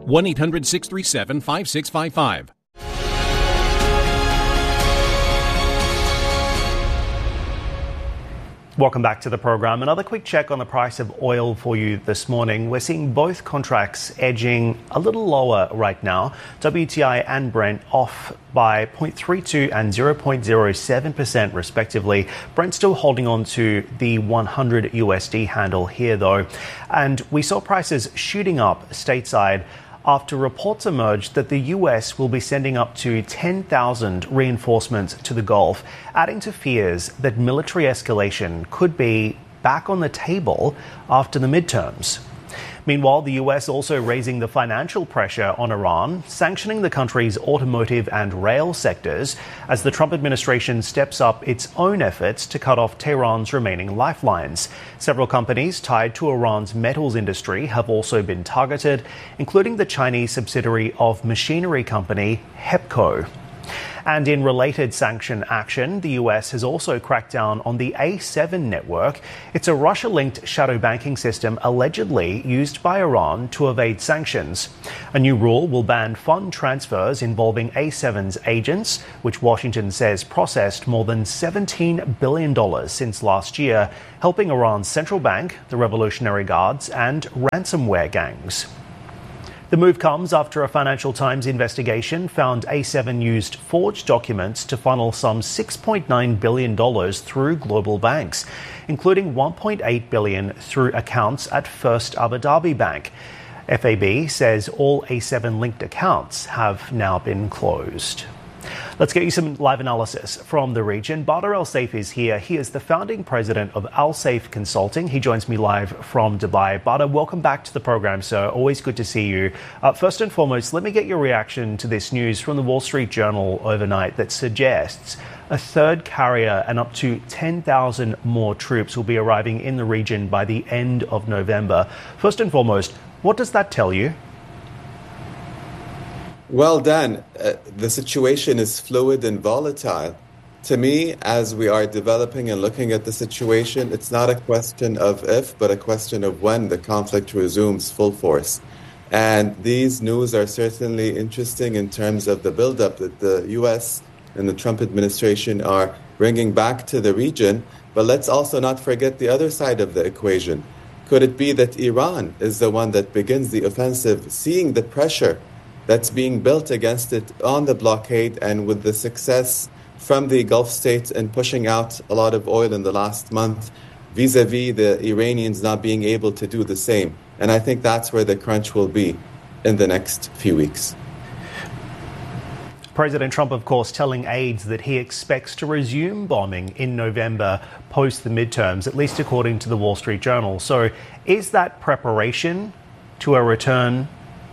1-800-637-5655. Welcome back to the program. Another quick check on the price of oil for you this morning. We're seeing both contracts edging a little lower right now. WTI and Brent off by 0.32 and 0.07% respectively. Brent still holding on to the 100 USD handle here though. And we saw prices shooting up stateside after reports emerged that the US will be sending up to 10,000 reinforcements to the Gulf, adding to fears that military escalation could be back on the table after the midterms. Meanwhile, the US also raising the financial pressure on Iran, sanctioning the country's automotive and rail sectors as the Trump administration steps up its own efforts to cut off Tehran's remaining lifelines. Several companies tied to Iran's metals industry have also been targeted, including the Chinese subsidiary of machinery company HEPCO. And in related sanction action, the US has also cracked down on the A7 network. It's a Russia-linked shadow banking system allegedly used by Iran to evade sanctions. A new rule will ban fund transfers involving A7's agents, which Washington says processed more than $17 billion since last year, helping Iran's central bank, the Revolutionary Guards, and ransomware gangs. The move comes after a Financial Times investigation found A7 used forged documents to funnel some $6.9 billion through global banks, including $1.8 billion through accounts at First Abu Dhabi Bank. FAB says all A7-linked accounts have now been closed. Let's get you some live analysis from the region. Badr Al-Saif is here. He is the founding president of Al-Saif Consulting. He joins me live from Dubai. Badr, welcome back to the program, sir. Always good to see you. First and foremost, let me get your reaction to this news from the Wall Street Journal overnight that suggests a third carrier and up to 10,000 more troops will be arriving in the region by the end of November. First and foremost, what does that tell you? Well, Dan, the situation is fluid and volatile. To me, as we are developing and looking at the situation, it's not a question of if, but a question of when the conflict resumes full force. And these news are certainly interesting in terms of the buildup that the U.S. and the Trump administration are bringing back to the region. But let's also not forget the other side of the equation. Could it be that Iran is the one that begins the offensive, seeing the pressure that's being built against it on the blockade, and with the success from the Gulf states in pushing out a lot of oil in the last month, vis-a-vis the Iranians not being able to do the same? And I think that's where the crunch will be in the next few weeks. President Trump, of course, telling aides that he expects to resume bombing in November post the midterms, at least according to the Wall Street Journal. So is that preparation to a return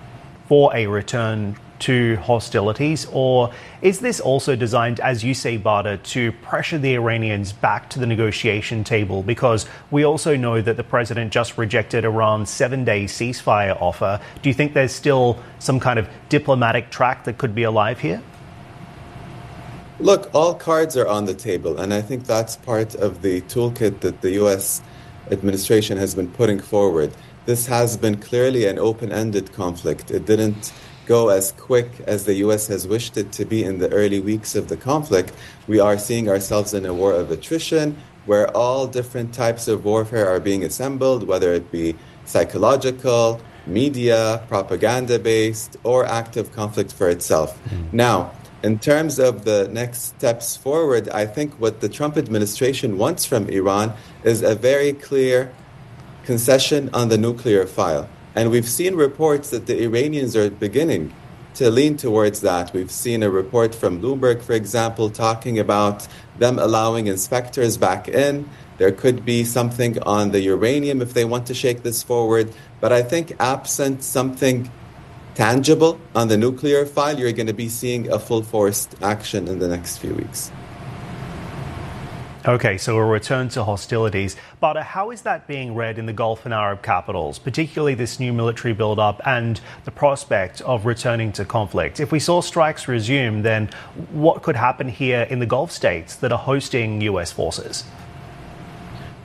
to hostilities, or is this also designed, as you say, Badr, to pressure the Iranians back to the negotiation table? Because we also know that the president just rejected Iran's 7-day ceasefire offer. Do you think there's still some kind of diplomatic track that could be alive here? Look, all cards are on the table, and I think that's part of the toolkit that the U.S. administration has been putting forward. This has been clearly an open-ended conflict. It didn't go as quick as the U.S. has wished it to be in the early weeks of the conflict. We are seeing ourselves in a war of attrition, where all different types of warfare are being assembled, whether it be psychological, media, propaganda-based, or active conflict for itself. Now, in terms of the next steps forward, I think what the Trump administration wants from Iran is a very clear concession on the nuclear file. And we've seen reports that the Iranians are beginning to lean towards that. We've seen a report from Bloomberg, for example, talking about them allowing inspectors back in. There could be something on the uranium if they want to shake this forward. But I think absent something tangible on the nuclear file, you're going to be seeing a full-forced action in the next few weeks. Okay, so a return to hostilities. But how is that being read in the Gulf and Arab capitals, particularly this new military build-up and the prospect of returning to conflict? If we saw strikes resume, then what could happen here in the Gulf states that are hosting U.S. forces?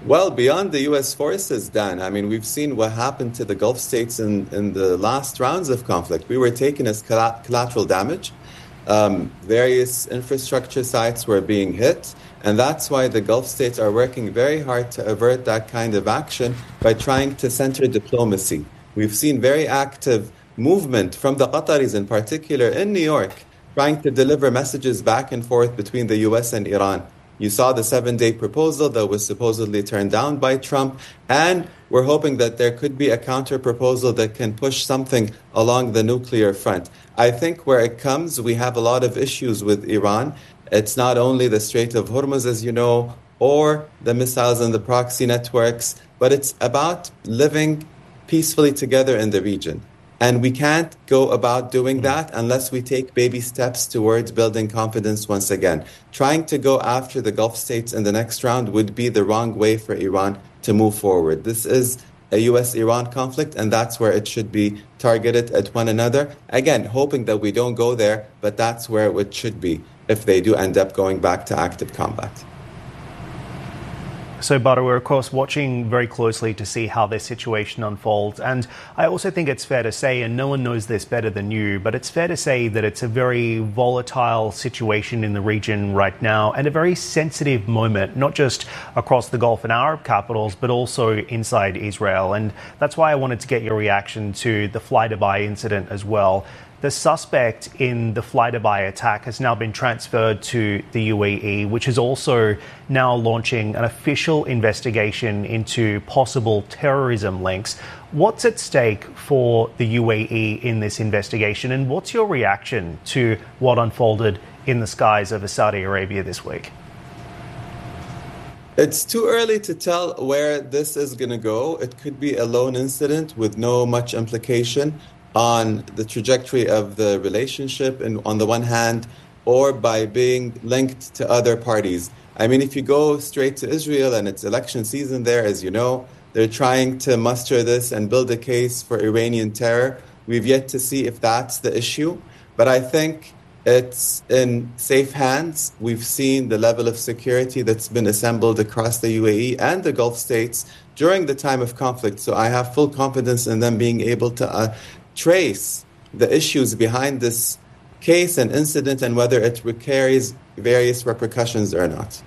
Well, beyond the U.S. forces, Dan, I mean, we've seen what happened to the Gulf states in the last rounds of conflict. We were taken as collateral damage. Various infrastructure sites were being hit. And that's why the Gulf states are working very hard to avert that kind of action by trying to center diplomacy. We've seen very active movement from the Qataris in particular in New York, trying to deliver messages back and forth between the U.S. and Iran. You saw the 7-day proposal that was supposedly turned down by Trump, and we're hoping that there could be a counter proposal that can push something along the nuclear front. I think where it comes, we have a lot of issues with Iran. It's not only the Strait of Hormuz, as you know, or the missiles and the proxy networks, but it's about living peacefully together in the region. And we can't go about doing that unless we take baby steps towards building confidence once again. Trying to go after the Gulf states in the next round would be the wrong way for Iran to move forward. This is a U.S.-Iran conflict, and that's where it should be targeted at one another. Again, hoping that we don't go there, but that's where it should be if they do end up going back to active combat. So, Badr, we're of course watching very closely to see how this situation unfolds. And I also think it's fair to say, and no one knows this better than you, but it's fair to say that it's a very volatile situation in the region right now and a very sensitive moment, not just across the Gulf and Arab capitals, but also inside Israel. And that's why I wanted to get your reaction to the Fly-Dubai incident as well. The suspect in the Fly-Dubai attack has now been transferred to the UAE, which is also now launching an official investigation into possible terrorism links. What's at stake for the UAE in this investigation, and what's your reaction to what unfolded in the skies over Saudi Arabia this week? It's too early to tell where this is going to go. It could be a lone incident with no much implication on the trajectory of the relationship, and on the one hand, or by being linked to other parties. I mean, if you go straight to Israel, and it's election season there, as you know, they're trying to muster this and build a case for Iranian terror. We've yet to see if that's the issue, but I think it's in safe hands. We've seen the level of security that's been assembled across the UAE and the Gulf states during the time of conflict, so I have full confidence in them being able to trace the issues behind this case and incident and whether it carries various repercussions or not.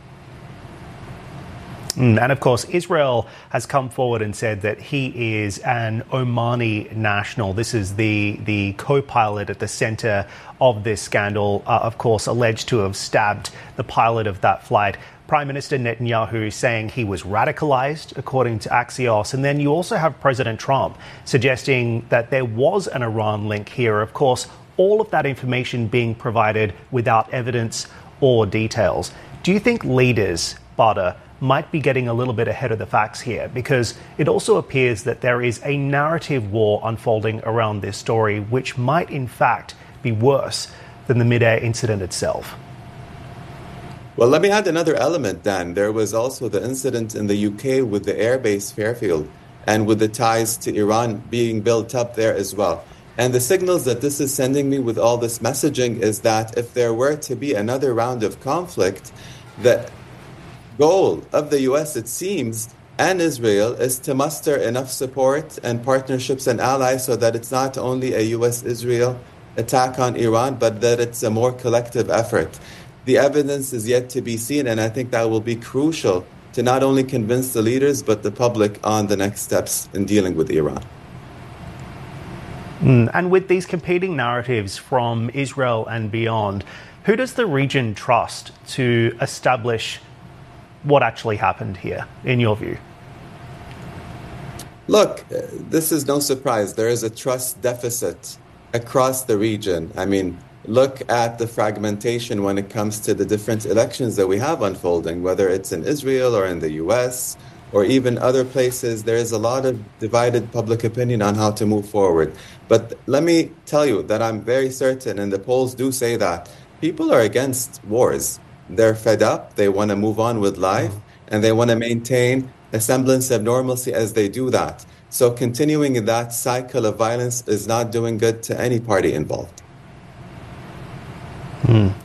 And of course, Israel has come forward and said that he is an Omani national. This is the co-pilot at the center of this scandal, of course, alleged to have stabbed the pilot of that flight. Prime Minister Netanyahu saying he was radicalized, according to Axios. And then you also have President Trump suggesting that there was an Iran link here. Of course, all of that information being provided without evidence or details. Do you think leaders, Badr, might be getting a little bit ahead of the facts here? Because it also appears that there is a narrative war unfolding around this story, which might in fact be worse than the mid-air incident itself. Well, let me add another element, Dan. There was also the incident in the UK with the airbase Fairfield and with the ties to Iran being built up there as well. And the signals that this is sending me with all this messaging is that if there were to be another round of conflict, the goal of the U.S., it seems, and Israel is to muster enough support and partnerships and allies so that it's not only a U.S.-Israel attack on Iran, but that it's a more collective effort. The evidence is yet to be seen, and I think that will be crucial to not only convince the leaders, but the public on the next steps in dealing with Iran. And with these competing narratives from Israel and beyond, who does the region trust to establish what actually happened here, in your view? Look, this is no surprise. There is a trust deficit across the region. I mean, look at the fragmentation when it comes to the different elections that we have unfolding, whether it's in Israel or in the US or even other places. There is a lot of divided public opinion on how to move forward. But let me tell you that I'm very certain, and the polls do say that, people are against wars. They're fed up, they want to move on with life, and they want to maintain a semblance of normalcy as they do that. So continuing in that cycle of violence is not doing good to any party involved.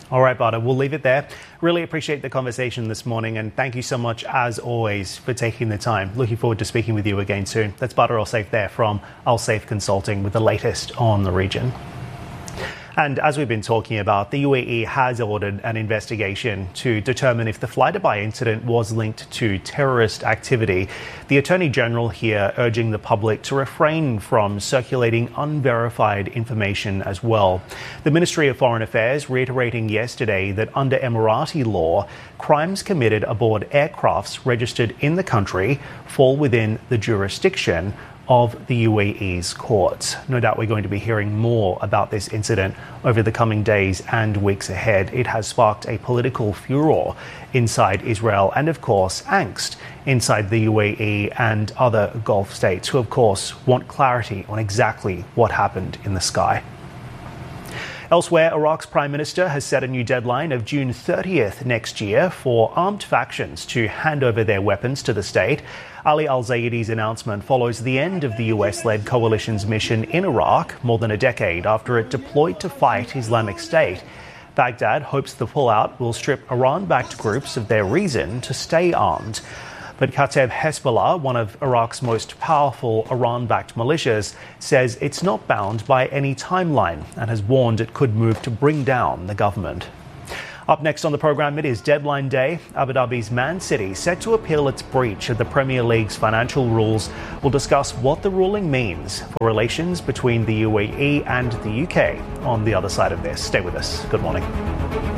All right, Badr, we'll leave it there. Really appreciate the conversation this morning, and thank you so much, as always, for taking the time. Looking forward to speaking with you again soon. That's Badr Alsaif there from Alsaif Consulting with the latest on the region. And as we've been talking about, the UAE has ordered an investigation to determine if the Fly Dubai incident was linked to terrorist activity. The Attorney General here urging the public to refrain from circulating unverified information as well. The Ministry of Foreign Affairs reiterating yesterday that under Emirati law, crimes committed aboard aircrafts registered in the country fall within the jurisdiction of the UAE's courts. No doubt we're going to be hearing more about this incident over the coming days and weeks ahead. It has sparked a political furor inside Israel and, of course, angst inside the UAE and other Gulf states who, of course, want clarity on exactly what happened in the sky. Elsewhere, Iraq's Prime Minister has set a new deadline of June 30th next year for armed factions to hand over their weapons to the state. Ali al-Zayedi's announcement follows the end of the US-led coalition's mission in Iraq more than a decade after it deployed to fight Islamic State. Baghdad hopes the pullout will strip Iran-backed groups of their reason to stay armed. But Kateb Hezbollah, one of Iraq's most powerful Iran-backed militias, says it's not bound by any timeline and has warned it could move to bring down the government. Up next on the programme, it is deadline day. Abu Dhabi's Man City set to appeal its breach of the Premier League's financial rules. We'll discuss what the ruling means for relations between the UAE and the UK on the other side of this. Stay with us. Good morning.